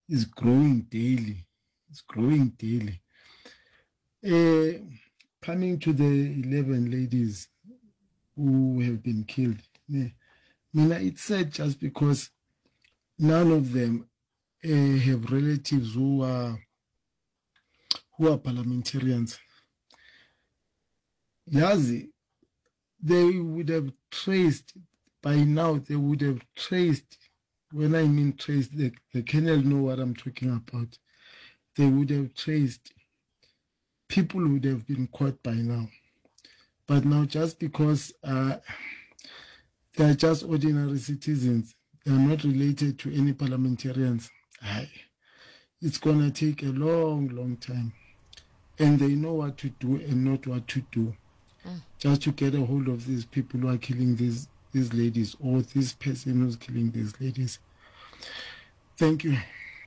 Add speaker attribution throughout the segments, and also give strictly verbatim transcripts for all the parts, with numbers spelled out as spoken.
Speaker 1: is growing daily. It's growing daily. Uh, coming to the eleven ladies who have been killed, yeah, Mina, it's sad just because none of them uh, have relatives who are who are parliamentarians. Yazi, they would have traced by now. They would have traced. When I mean traced, the, the colonel know what I'm talking about. They would have traced. People would have been caught by now. But now, just because uh, they are just ordinary citizens, they are not related to any parliamentarians, aye, it's going to take a long, long time. And they know what to do and not what to do. Mm. Just to get a hold of these people who are killing these, these ladies, or this person who's killing these ladies. Thank you.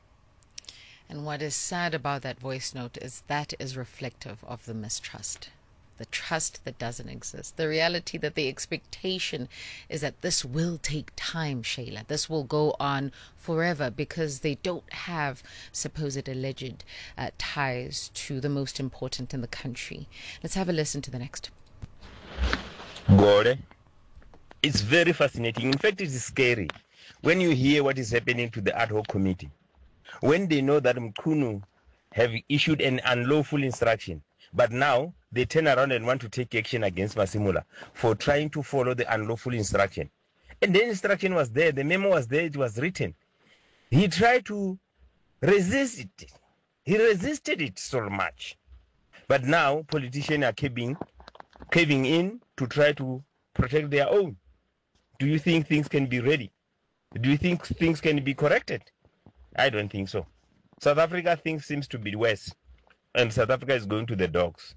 Speaker 2: And what is sad about that voice note is that is reflective of the mistrust. The trust that doesn't exist. The reality that the expectation is that this will take time, Shayla. This will go on forever because they don't have supposed alleged uh, ties to the most important in the country. Let's have a listen to the next.
Speaker 3: Gore, it's very fascinating. In fact, it is scary when you hear what is happening to the ad hoc committee. When they know that Mkhunu have issued an unlawful instruction, but now they turn around and want to take action against Masimula for trying to follow the unlawful instruction. And the instruction was there, the memo was there, it was written. He tried to resist it. He resisted it so much. But now politicians are caving, caving in to try to protect their own. Do you think things can be ready? Do you think things can be corrected? I don't think so. South Africa things seems to be worse. And South Africa is going to the dogs.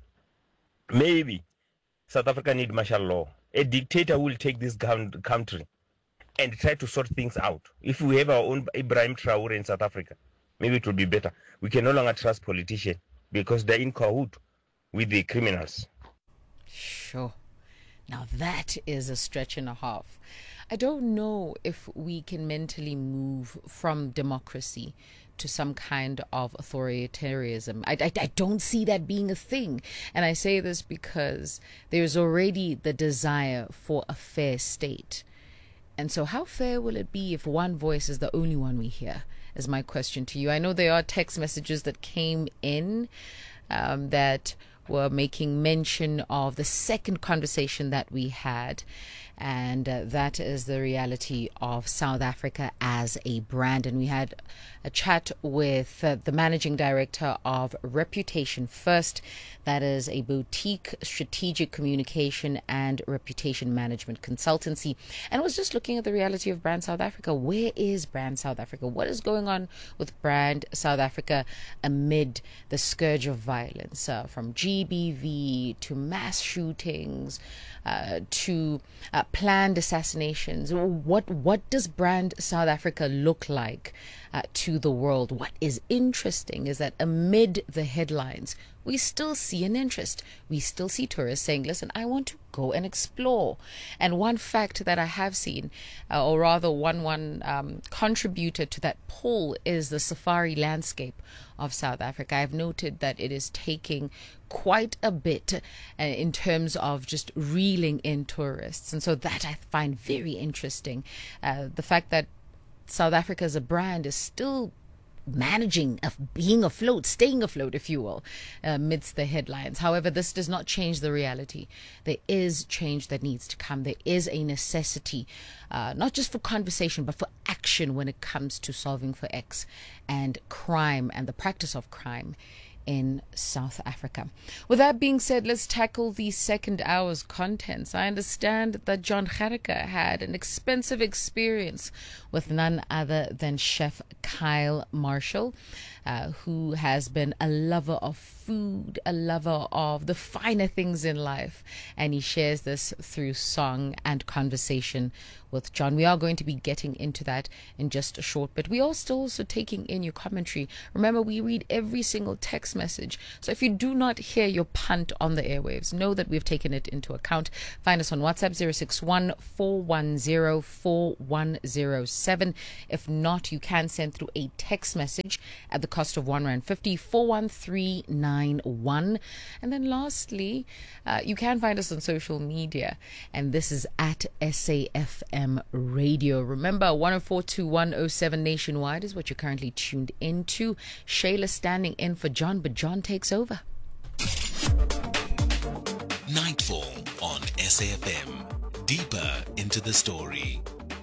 Speaker 3: Maybe South Africa need martial law. A dictator will take this country and try to sort things out. If we have our own Ibrahim Traore in South Africa, maybe it will be better. We can no longer trust politicians because they're in cahoot with the criminals.
Speaker 2: Sure. Now that is a stretch and a half. I don't know if we can mentally move from democracy to some kind of authoritarianism. I, I, I don't see that being a thing. And I say this because there's already the desire for a fair state. And so how fair will it be if one voice is the only one we hear, is my question to you. I know there are text messages that came in um, that were making mention of the second conversation that we had. And uh, that is the reality of South Africa as a brand. And we had a chat with uh, the managing director of Reputation First. That is a boutique strategic communication and reputation management consultancy. And I was just looking at the reality of Brand South Africa. Where is Brand South Africa? What is going on with Brand South Africa amid the scourge of violence, uh, from G B V to mass shootings uh, to uh, planned assassinations? What what does Brand South Africa look like uh, to the world? What is interesting is that amid the headlines, we still see an interest. We still see tourists saying, listen, I want to go and explore. And one fact that I have seen, uh, or rather one one um, contributor to that poll, is the safari landscape of South Africa. I've noted that it is taking quite a bit uh, in terms of just reeling in tourists. And so that I find very interesting. Uh, the fact that South Africa as a brand is still managing of being afloat, staying afloat, if you will, amidst the headlines. However, this does not change the reality. There is change that needs to come. There is a necessity, uh, not just for conversation, but for action when it comes to solving for X and crime and the practice of crime in South Africa. With that being said, let's tackle the second hour's contents. I understand that John Gericke had an expensive experience with none other than Chef Kyle Marshall, uh, who has been a lover of food, a lover of the finer things in life, and he shares this through song and conversation with John. We are going to be getting into that in just a short bit. We are still also taking in your commentary. Remember, we read every single text message. So if you do not hear your punt on the airwaves, know that we've taken it into account. Find us on WhatsApp zero six one, four one zero, four one zero seven. If not, you can send through a text message at the cost of one rand fifty, four one three nine one. And then lastly, uh, you can find us on social media, and this is at S A F M Radio. Remember, one oh four point two one oh seven nationwide is what you're currently tuned into. Shayla standing in for John, but John takes over.
Speaker 4: Nightfall on S A F M. Deeper into the story.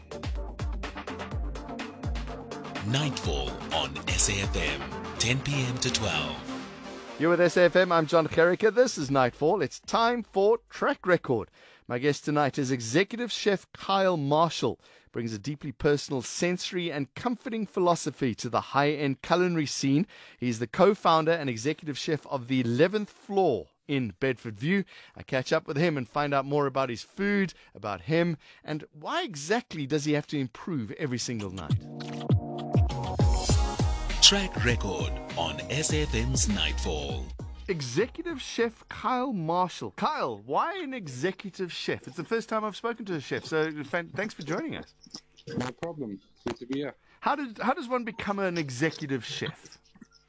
Speaker 4: Nightfall on S A F M, ten p.m. to twelve.
Speaker 5: You're with S A F M. I'm John Gericke. This is Nightfall. It's time for Track Record. My guest tonight is executive chef Kyle Marshall. Brings a deeply personal, sensory and comforting philosophy to the high-end culinary scene. He's the co-founder and executive chef of the eleventh Floor in Bedford View. I catch up with him and find out more about his food, about him, and why exactly does he have to improve every single night.
Speaker 4: Track Record on S A F M's Nightfall.
Speaker 5: Executive Chef Kyle Marshall. Kyle, why an executive chef? It's the first time I've spoken to a chef, so thanks for joining us.
Speaker 6: No problem. Good to be here.
Speaker 5: How did how does one become an executive chef?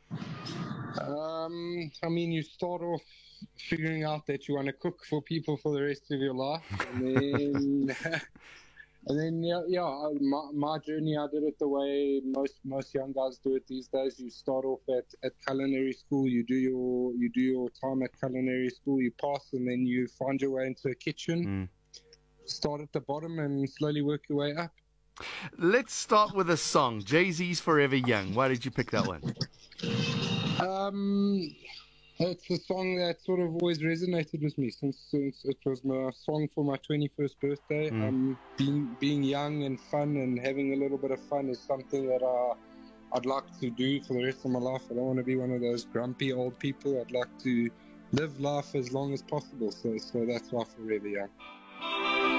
Speaker 6: Um, I mean, you start off figuring out that you want to cook for people for the rest of your life, and then and then yeah, yeah my, my journey, I did it the way most most young guys do it these days. You start off at, at culinary school. You do your you do your time at culinary school. You pass, and then you find your way into a kitchen. Mm. Start at the bottom and slowly work your way up.
Speaker 5: Let's start with a song. Jay-Z's Forever Young. Why did you pick that one?
Speaker 6: Um, it's a song that sort of always resonated with me since, since it was my song for my twenty-first birthday. Mm. Um, being being young and fun and having a little bit of fun is something that I, I'd like to do for the rest of my life. I don't want to be one of those grumpy old people. I'd like to live life as long as possible. So, so that's why Forever Young.